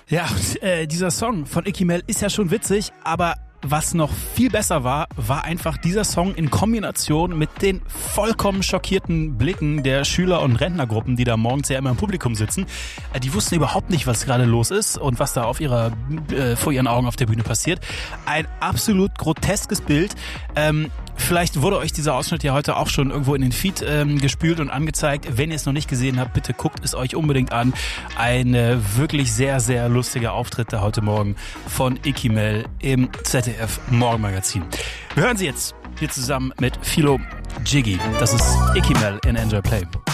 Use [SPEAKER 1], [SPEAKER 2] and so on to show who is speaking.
[SPEAKER 1] Ja, dieser Song von Icky Mel ist ja schon witzig, aber was noch viel besser war einfach dieser Song in Kombination mit den vollkommen schockierten Blicken der Schüler- und Rentnergruppen, die da morgens ja immer im Publikum sitzen. Die wussten überhaupt nicht, was gerade los ist und was da vor ihren Augen auf der Bühne passiert. Ein absolut groteskes Bild. Vielleicht wurde euch dieser Ausschnitt ja heute auch schon irgendwo in den Feed gespült und angezeigt. Wenn ihr es noch nicht gesehen habt, bitte guckt es euch unbedingt an. Ein wirklich sehr, sehr lustiger Auftritt da heute Morgen von Icky Mel im ZDF Morgenmagazin. Wir hören sie jetzt hier zusammen mit Philo Jiggy. Das ist Icky Mel in Enjoy Play.